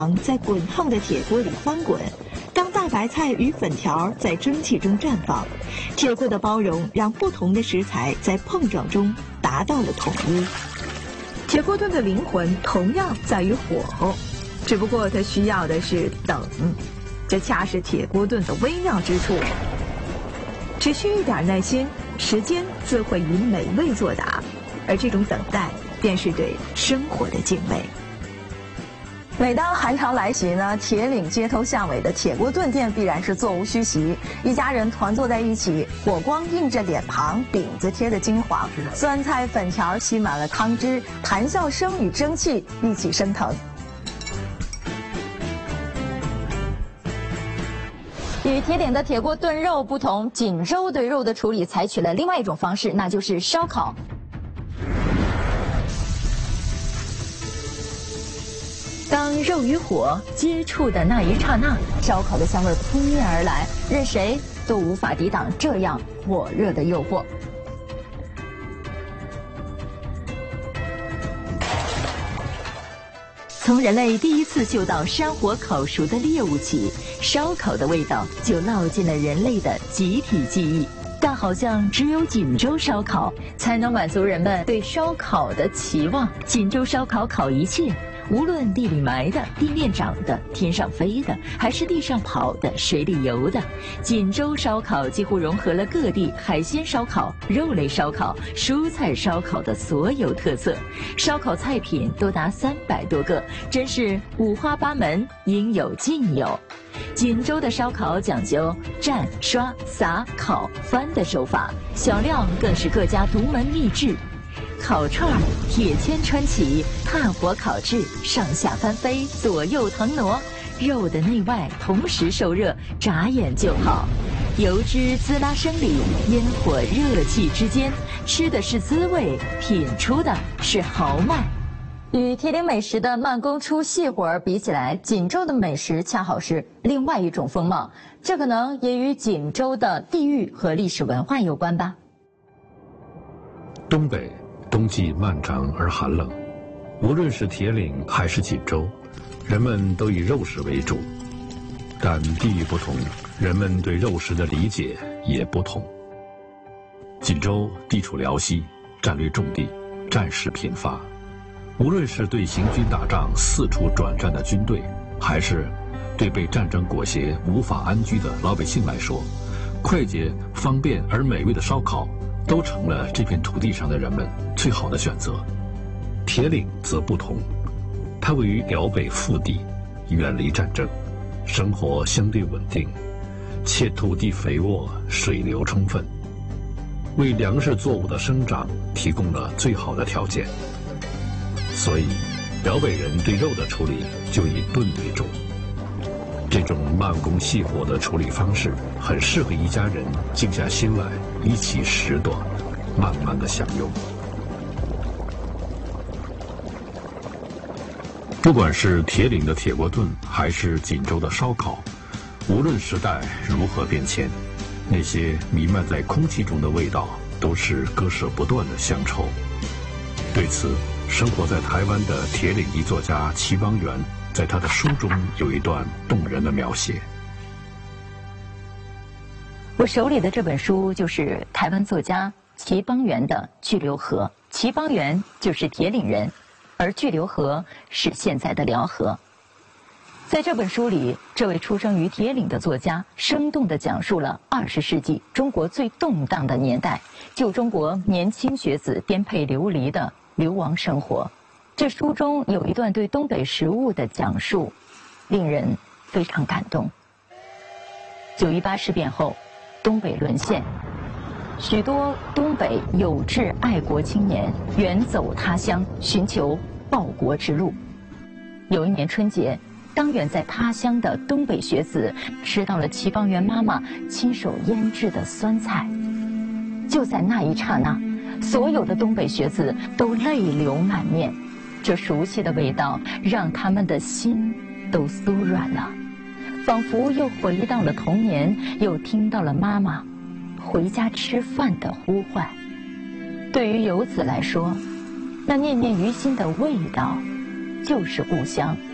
在滚烫的铁锅里翻滚，当大白菜与粉条在蒸汽中绽放，铁锅的包容让不同的食材在碰撞中达到了统一。铁锅炖的灵魂同样在于火候，只不过它需要的是等，这恰是铁锅炖的微妙之处。只需一点耐心，时间自会以美味作答，而这种等待便是对生活的敬畏。 每当寒潮来袭呢，铁岭街头巷尾的铁锅炖店必然是座无虚席。一家人团坐在一起，火光映着脸庞，饼子贴得金黄，酸菜粉条吸满了汤汁，谈笑声与蒸汽一起升腾。与铁岭的铁锅炖肉不同，锦州对肉的处理采取了另外一种方式，那就是烧烤。当肉与火接触的那一刹那，烧烤的香味扑面而来，任谁都无法抵挡这样火热的诱惑。从人类第一次嗅到山火烤熟的猎物起，烧烤的味道就烙进了人类的集体记忆。但好像只有锦州烧烤才能满足人们对烧烤的期望。锦州烧烤烤一切，无论地里埋的、地面长的、天上飞的，还是地上跑的、水里游的，锦州烧烤几乎融合了各地海鲜烧烤、肉类烧烤、蔬菜烧烤的所有特色。烧烤菜品多达300多个，真是五花八门，应有尽有。锦州的烧烤讲究蘸、刷、撒、烤、翻的手法，小料更是各家独门秘制。烤串儿铁签穿起，炭火烤制，上下翻飞，左右腾挪，肉的内外同时受热，眨眼就好。油脂滋啦声里，烟火热气之间，吃的是滋味，品出的是豪迈。与铁岭美食的慢工出细活儿比起来，锦州的美食恰好是另外一种风貌。这可能也与锦州的地域和历史文化有关吧。 东北冬季漫长而寒冷，无论是铁岭还是锦州，人们都以肉食为主。但地域不同，人们对肉食的理解也不同。锦州地处辽西，战略重地，战事频发。无论是对行军打仗四处转战的军队，还是对被战争裹挟无法安居的老百姓来说，快捷、方便而美味的烧烤都成了这片土地上的人们最好的选择。铁岭则不同，它位于辽北腹地，远离战争，生活相对稳定，且土地肥沃，水流充分，为粮食作物的生长提供了最好的条件。所以辽北人对肉的处理就以炖为主。这种慢工细活的处理方式很适合一家人静下心来一起拾掇，慢慢的享用。不管是铁岭的铁锅炖，还是锦州的烧烤，无论时代如何变迁，那些弥漫在空气中的味道都是割舍不断的乡愁。对此，生活在台湾的铁岭裔作家齐邦媛在他的书中有一段动人的描写。 我手里的这本书就是台湾作家齐邦媛的《巨流河》。齐邦媛就是铁岭人，而巨流河是现在的辽河。在这本书里，这位出生于铁岭的作家生动地讲述了20世纪中国最动荡的年代，旧中国年轻学子颠沛流离的流亡生活。这书中有一段对东北食物的讲述，令人非常感动。9·18事变后，东北沦陷，许多东北有志爱国青年远走他乡，寻求报国之路。有一年春节，当远在他乡的东北学子吃到了齐邦媛妈妈亲手腌制的酸菜。就在那一刹那，所有的东北学子都泪流满面。这熟悉的味道让他们的心都酥软了，仿佛又回到了童年，又听到了妈妈回家吃饭的呼唤。对于游子来说，那念念于心的味道就是故乡。